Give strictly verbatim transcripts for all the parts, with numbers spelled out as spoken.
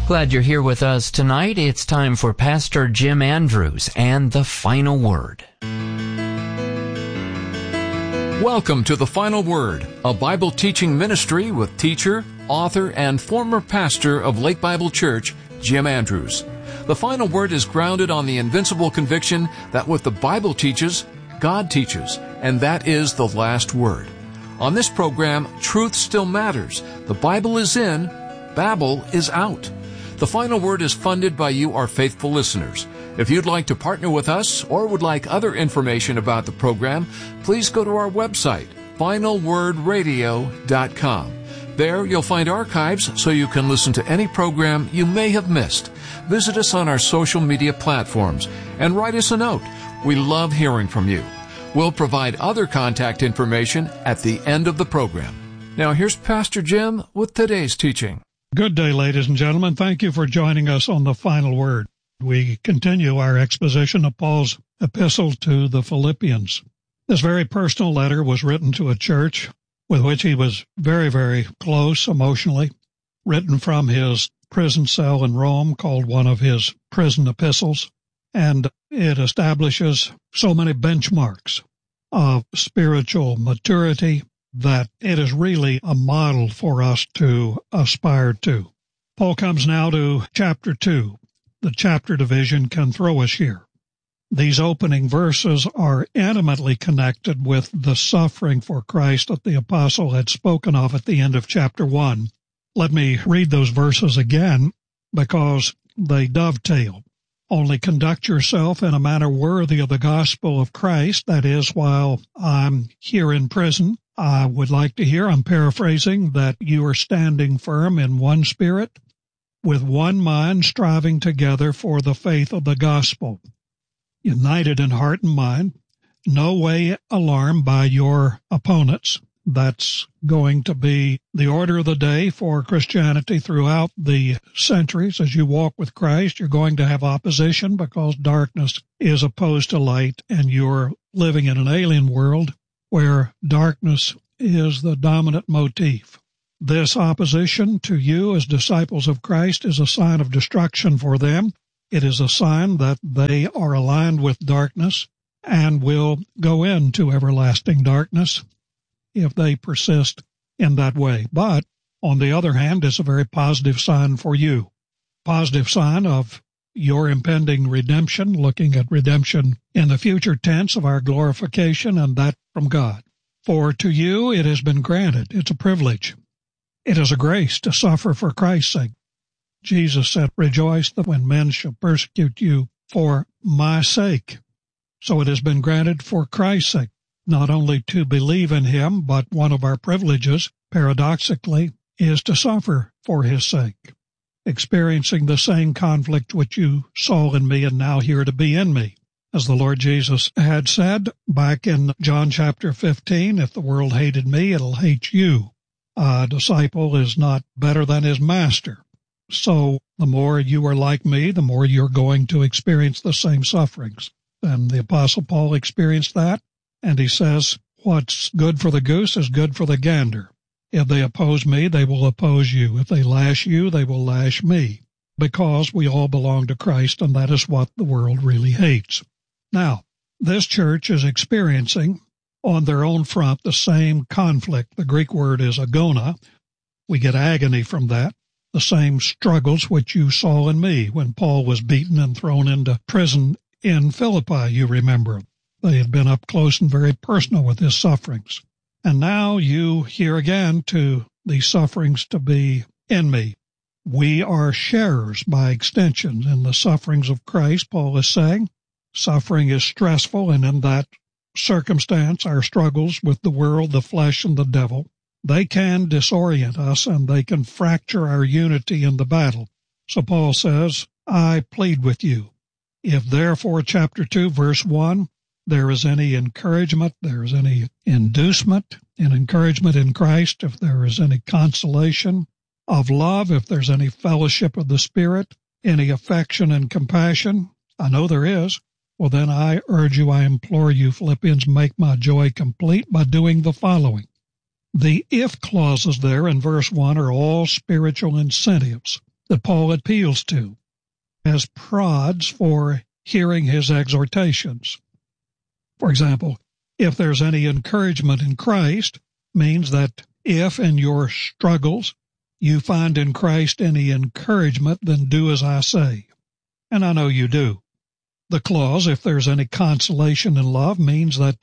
Glad you're here with us tonight. It's time for Pastor Jim Andrews and the Final Word. Welcome to The Final Word, a Bible teaching ministry with teacher, author, and former pastor of Lake Bible Church, Jim Andrews. The Final Word is grounded on the invincible conviction that what the Bible teaches, God teaches, and that is the last word. On this program, truth still matters. The Bible is in, Babel is out. The Final Word is funded by you, our faithful listeners. If you'd like to partner with us or would like other information about the program, please go to our website, final word radio dot com. There you'll find archives so you can listen to any program you may have missed. Visit us on our social media platforms and write us a note. We love hearing from you. We'll provide other contact information at the end of the program. Now here's Pastor Jim with today's teaching. Good day, ladies and gentlemen. Thank you for joining us on The Final Word. We continue our exposition of Paul's epistle to the Philippians. This very personal letter was written to a church with which he was very, very close emotionally, written from his prison cell in Rome, called one of his prison epistles, and it establishes so many benchmarks of spiritual maturity that it is really a model for us to aspire to. Paul comes now to chapter two. The chapter division can throw us here. These opening verses are intimately connected with the suffering for Christ that the apostle had spoken of at the end of chapter one. Let me read those verses again because they dovetail. Only conduct yourself in a manner worthy of the gospel of Christ, that is, while I'm here in prison. I would like to hear, I'm paraphrasing, that you are standing firm in one spirit, with one mind, striving together for the faith of the gospel, united in heart and mind, no way alarmed by your opponents. That's going to be the order of the day for Christianity throughout the centuries. As you walk with Christ, you're going to have opposition because darkness is opposed to light, and you're living in an alien world where darkness is the dominant motif. This opposition to you as disciples of Christ is a sign of destruction for them. It is a sign that they are aligned with darkness and will go into everlasting darkness if they persist in that way. But, on the other hand, it's a very positive sign for you. Positive sign of your impending redemption, looking at redemption in the future tense of our glorification, and that from God. For to you it has been granted. It's a privilege. It is a grace to suffer for Christ's sake. Jesus said, rejoice that when men shall persecute you for my sake. So it has been granted for Christ's sake, not only to believe in him, but one of our privileges, paradoxically, is to suffer for his sake, experiencing the same conflict which you saw in me and now hear to be in me. As the Lord Jesus had said back in John chapter fifteen, if the world hated me, it'll hate you. A disciple is not better than his master. So the more you are like me, the more you're going to experience the same sufferings. And the Apostle Paul experienced that, and he says, what's good for the goose is good for the gander. If they oppose me, they will oppose you. If they lash you, they will lash me, because we all belong to Christ, and that is what the world really hates. Now, this church is experiencing on their own front the same conflict. The Greek word is agona. We get agony from that. The same struggles which you saw in me when Paul was beaten and thrown into prison in Philippi, you remember. They had been up close and very personal with his sufferings. And now you hear again to these sufferings to be in me. We are sharers by extension in the sufferings of Christ, Paul is saying. Suffering is stressful, and in that circumstance, our struggles with the world, the flesh, and the devil, they can disorient us and they can fracture our unity in the battle. So Paul says, I plead with you. If therefore, chapter two, verse one, there is any encouragement, there is any inducement and encouragement in Christ, if there is any consolation of love, if there's any fellowship of the Spirit, any affection and compassion, I know there is, well then I urge you, I implore you, Philippians, make my joy complete by doing the following. The if clauses there in verse one are all spiritual incentives. that Paul appeals to as prods for hearing his exhortations. For example, if there's any encouragement in Christ, means that if in your struggles you find in Christ any encouragement, then do as I say. And I know you do. The clause, if there's any consolation in love, means that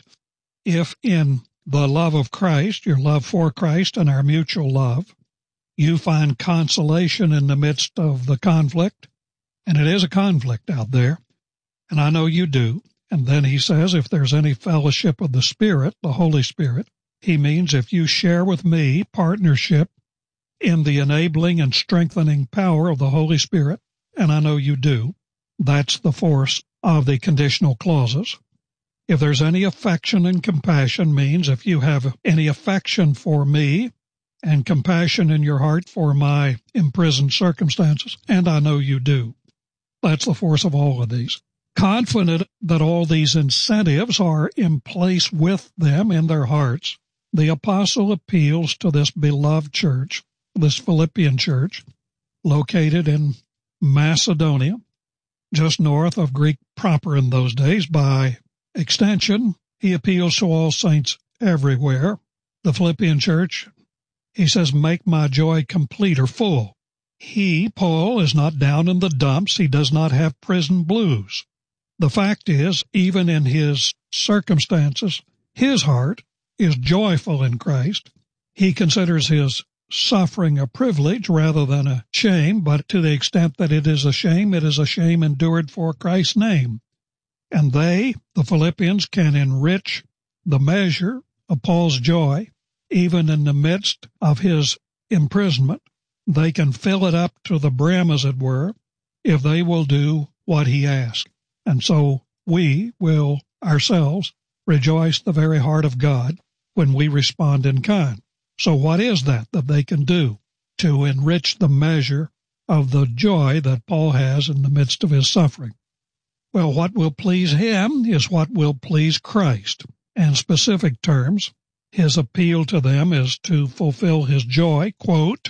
if in the love of Christ, your love for Christ and our mutual love, you find consolation in the midst of the conflict, and it is a conflict out there, and I know you do. And then he says, if there's any fellowship of the Spirit, the Holy Spirit, he means if you share with me partnership in the enabling and strengthening power of the Holy Spirit, and I know you do, that's the force of the conditional clauses. If there's any affection and compassion, means if you have any affection for me and compassion in your heart for my imprisoned circumstances, and I know you do. That's the force of all of these. Confident that all these incentives are in place with them in their hearts, the apostle appeals to this beloved church, this Philippian church, located in Macedonia, just north of Greek proper in those days. By extension, he appeals to all saints everywhere. The Philippian church, he says, make my joy complete or full. He, Paul, is not down in the dumps. He does not have prison blues. The fact is, even in his circumstances, his heart is joyful in Christ. He considers his suffering a privilege rather than a shame, but to the extent that it is a shame, it is a shame endured for Christ's name. And they, the Philippians, can enrich the measure of Paul's joy, even in the midst of his imprisonment. They can fill it up to the brim, as it were, if they will do what he asks. And so we will ourselves rejoice the very heart of God when we respond in kind. So what is that that they can do to enrich the measure of the joy that Paul has in the midst of his suffering? Well, what will please him is what will please Christ. In specific terms, his appeal to them is to fulfill his joy, quote,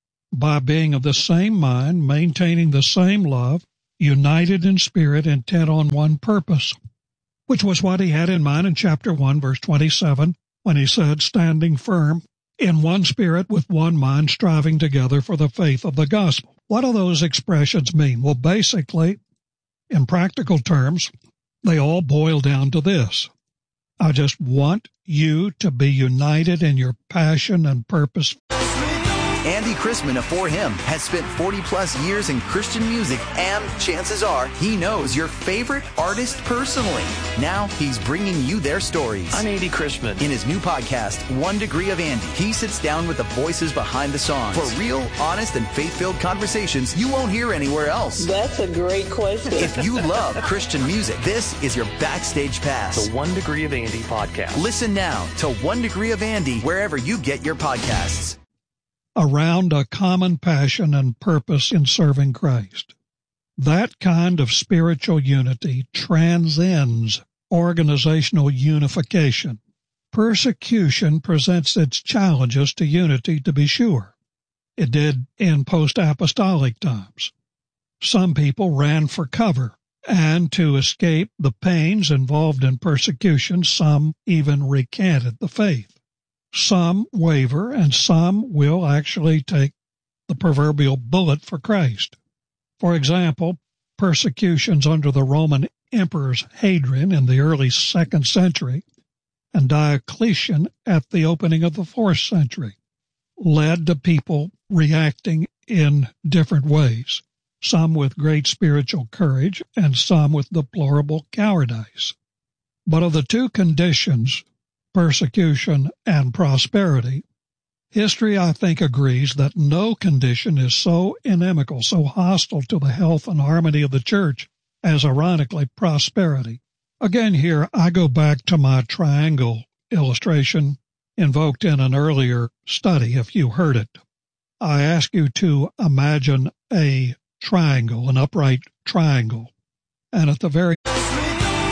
by being of the same mind, maintaining the same love, united in spirit, intent on one purpose, which was what he had in mind in chapter one, verse twenty-seven, when he said, standing firm in one spirit with one mind, striving together for the faith of the gospel. What do those expressions mean? Well, basically, in practical terms, they all boil down to this. I just want you to be united in your passion and purpose. Andy Chrisman of For Him has spent forty plus years in Christian music, and chances are he knows your favorite artist personally. Now he's bringing you their stories. I'm Andy Chrisman. In his new podcast, One Degree of Andy, he sits down with the voices behind the songs for real, honest, and faith-filled conversations you won't hear anywhere else. That's a great question. If you love Christian music, this is your backstage pass. The One Degree of Andy podcast. Listen now to One Degree of Andy wherever you get your podcasts. Around a common passion and purpose in serving Christ. That kind of spiritual unity transcends organizational unification. Persecution presents its challenges to unity, to be sure. It did in post-apostolic times. Some people ran for cover, and to escape the pains involved in persecution, some even recanted the faith. Some waver, and some will actually take the proverbial bullet for Christ. For example, persecutions under the Roman emperors Hadrian in the early second century and Diocletian at the opening of the fourth century led to people reacting in different ways, some with great spiritual courage and some with deplorable cowardice. But of the two conditions, persecution and prosperity, history, I think, agrees that no condition is so inimical, so hostile to the health and harmony of the church as, ironically, prosperity. Again, here I go back to my triangle illustration invoked in an earlier study, if you heard it. I ask you to imagine a triangle, an upright triangle, and at the very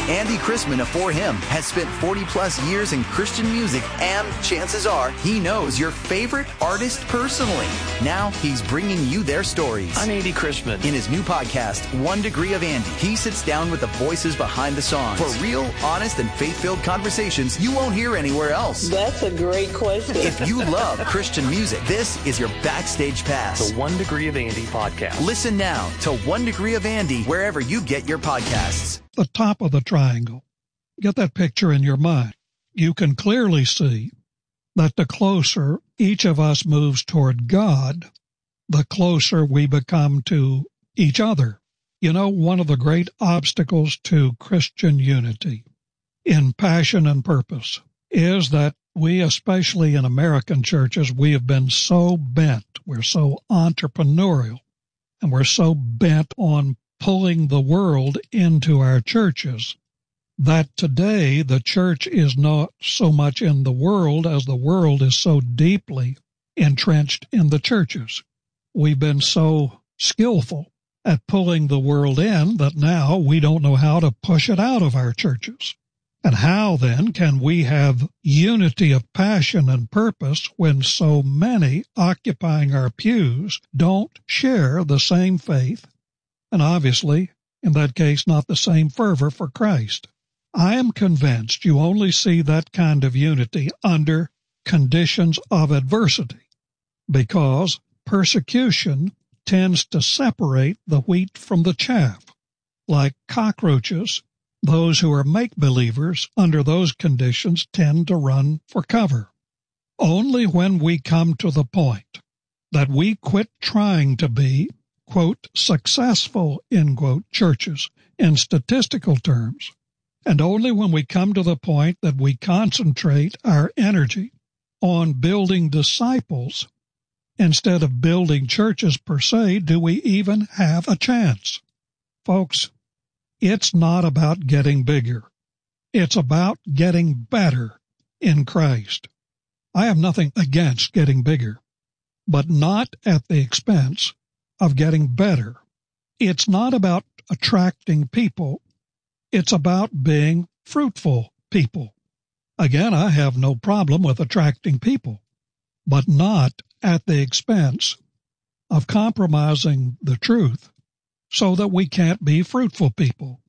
Andy Chrisman of For Him has spent forty plus years in Christian music, and chances are he knows your favorite artist personally. Now he's bringing you their stories. I'm Andy Chrisman. In his new podcast, One Degree of Andy, he sits down with the voices behind the songs for real, honest, and faith-filled conversations you won't hear anywhere else. That's a great question. If you love Christian music, this is your backstage pass. The One Degree of Andy podcast. Listen now to One Degree of Andy wherever you get your podcasts. The top of the triangle. Get that picture in your mind. You can clearly see that the closer each of us moves toward God, the closer we become to each other. You know, one of the great obstacles to Christian unity in passion and purpose is that we, especially in American churches, we have been so bent, we're so entrepreneurial, and we're so bent on pulling the world into our churches that today the church is not so much in the world as the world is so deeply entrenched in the churches. We've been so skillful at pulling the world in that now we don't know how to push it out of our churches. And how then can we have unity of passion and purpose when so many occupying our pews don't share the same faith, and obviously, in that case, not the same fervor for Christ? I am convinced you only see that kind of unity under conditions of adversity, because persecution tends to separate the wheat from the chaff. Like cockroaches, those who are make-believers under those conditions tend to run for cover. Only when we come to the point that we quit trying to be, quote, successful, end quote, churches in statistical terms, and only when we come to the point that we concentrate our energy on building disciples instead of building churches per se, do we even have a chance. Folks, it's not about getting bigger. It's about getting better in Christ. I have nothing against getting bigger, but not at the expense of getting better. It's not about attracting people. It's about being fruitful people. Again, I have no problem with attracting people, but not at the expense of compromising the truth so that we can't be fruitful people.